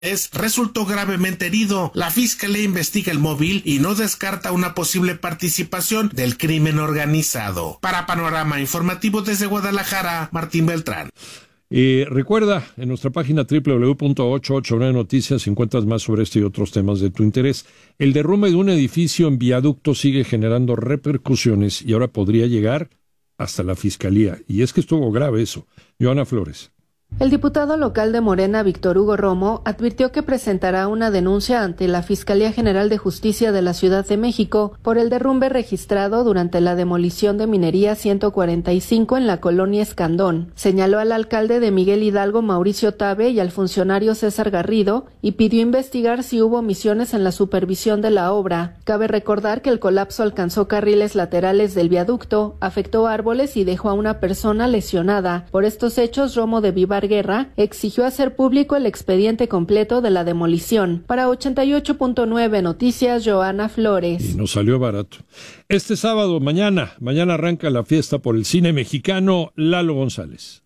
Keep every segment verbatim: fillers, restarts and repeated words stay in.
resultó gravemente herido. La fiscalía investiga el móvil y no descarta una posible participación del crimen organizado. Para Panorama Informativo desde Guadalajara, Martín Beltrán. Y recuerda, en nuestra página doble u doble u doble u punto ochocientos ochenta y nueve Noticias encuentras más sobre este y otros temas de tu interés. El derrumbe de un edificio en Viaducto sigue generando repercusiones y ahora podría llegar hasta la fiscalía. Y es que estuvo grave eso. Joana Flores. El diputado local de Morena, Víctor Hugo Romo, advirtió que presentará una denuncia ante la Fiscalía General de Justicia de la Ciudad de México por el derrumbe registrado durante la demolición de Minería ciento cuarenta y cinco en la colonia Escandón. Señaló al alcalde de Miguel Hidalgo, Mauricio Tabe, y al funcionario César Garrido, y pidió investigar si hubo omisiones en la supervisión de la obra. Cabe recordar que el colapso alcanzó carriles laterales del viaducto, afectó árboles y dejó a una persona lesionada. Por estos hechos, Romo de Vivar Guerra exigió hacer público el expediente completo de la demolición. Para ochenta y ocho punto nueve Noticias, Joana Flores. Y nos salió barato. Este sábado, mañana, mañana arranca la fiesta por el cine mexicano. Lalo González.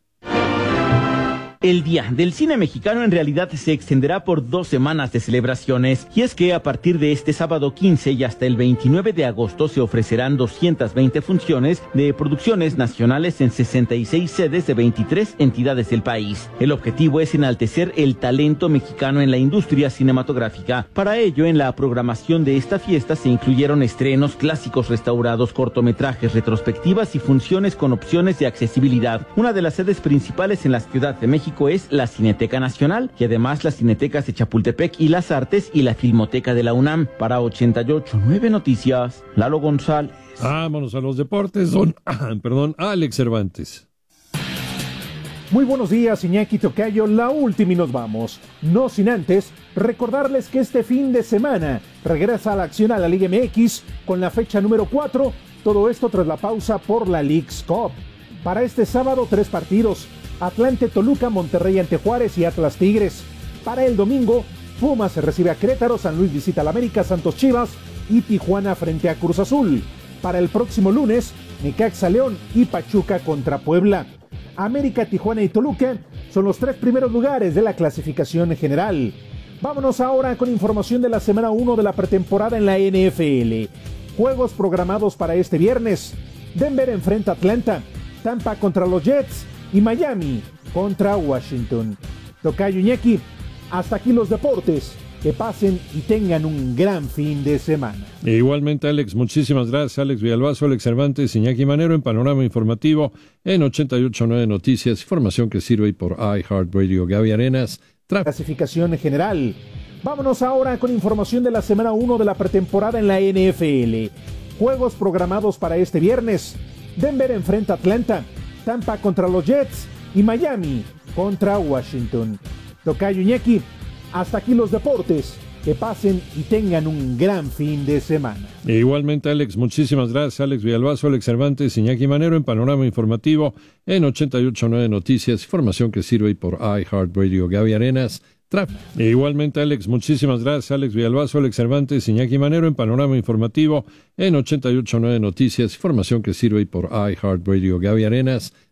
El Día del Cine Mexicano en realidad se extenderá por dos semanas de celebraciones, y es que a partir de este sábado quince y hasta el veintinueve de agosto se ofrecerán doscientas veinte funciones de producciones nacionales en sesenta y seis sedes de veintitrés entidades del país. El objetivo es enaltecer el talento mexicano en la industria cinematográfica. Para ello, en la programación de esta fiesta se incluyeron estrenos, clásicos restaurados, cortometrajes, retrospectivas y funciones con opciones de accesibilidad. Una de las sedes principales en la Ciudad de México es la Cineteca Nacional, y además las Cinetecas de Chapultepec y Las Artes y la Filmoteca de la UNAM. Para ochenta y ocho punto nueve Noticias, Lalo González. Vámonos a los deportes, don, perdón, Alex Cervantes. Muy buenos días, Iñaki Tocayo, la última y nos vamos. No sin antes recordarles que este fin de semana regresa a la acción a la Liga M X con la fecha número cuatro, todo esto tras la pausa por la Leagues Cup. Para este sábado, tres partidos: Atlante Toluca, Monterrey ante Juárez y Atlas Tigres. Para el domingo, Pumas recibe a Querétaro, San Luis visita al América, Santos Chivas y Tijuana frente a Cruz Azul. Para el próximo lunes, Necaxa León y Pachuca contra Puebla. América, Tijuana y Toluca son los tres primeros lugares de la clasificación general. Vámonos ahora con información de la semana uno de la pretemporada en la N F L. Juegos programados para este viernes: Denver enfrenta a Atlanta, Tampa contra los Jets y Miami contra Washington. Tocayo, Iñaki, hasta aquí los deportes. Que pasen y tengan un gran fin de semana. E igualmente, Alex, muchísimas gracias. Alex Villalbazo, Alex Cervantes, Iñaki Manero en Panorama Informativo en ochenta y ocho punto nueve Noticias, información que sirve por iHeartRadio. Gaby Arenas. Tra- Clasificación general. Vámonos ahora con información de la semana uno de la pretemporada en la N F L. Juegos programados para este viernes: Denver enfrenta a Atlanta, Tampa contra los Jets y Miami contra Washington. Tocayo, Iñaki, hasta aquí los deportes. Que pasen y tengan un gran fin de semana. E igualmente, Alex, muchísimas gracias. Alex Villalbazo, Alex Cervantes, Iñaki Manero en Panorama Informativo en ochenta y ocho punto nueve Noticias, información que sirve por iHeartRadio. Gaby Arenas. Tra- e igualmente, Alex, muchísimas gracias. Alex Villalbazo, Alex Cervantes, Iñaki Manero en Panorama Informativo en ochenta y ocho punto nueve Noticias, información que sirve por iHeartRadio. Gaby Arenas.